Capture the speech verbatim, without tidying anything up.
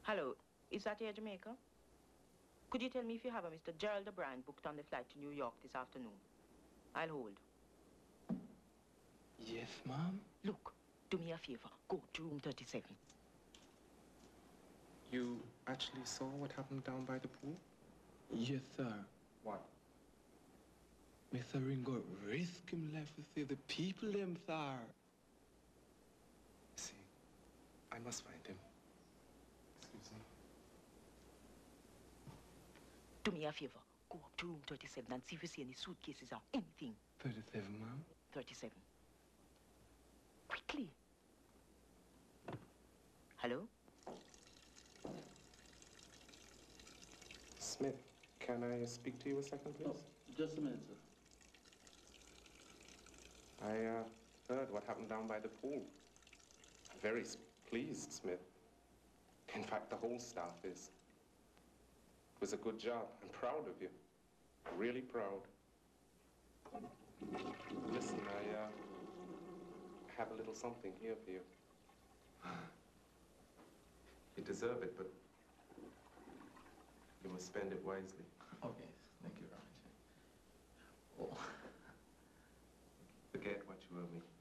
Hello, is that Air Jamaica? Could you tell me if you have a Mister Gerald O'Brien booked on the flight to New York this afternoon? I'll hold. Yes, ma'am. Look, do me a favor. Go to room thirty-seven. You actually saw what happened down by the pool? Yes, sir. What? Mister Ringo risk him life to save the people them, sir. See, I must find him. Excuse me. Do me a favor. Go up to room thirty-seven and see if you see any suitcases or anything. thirty-seven, ma'am. thirty-seven. Quickly. Hello? Smith, can I speak to you a second, please? Oh, just a minute, sir. I uh, heard what happened down by the pool. I'm very pleased, Smith. In fact, the whole staff is. It was a good job. I'm proud of you. Really proud. Listen, I uh, have a little something here for you. You deserve it, but you must spend it wisely. Okay, thank you very much. Oh. Forget what you owe me.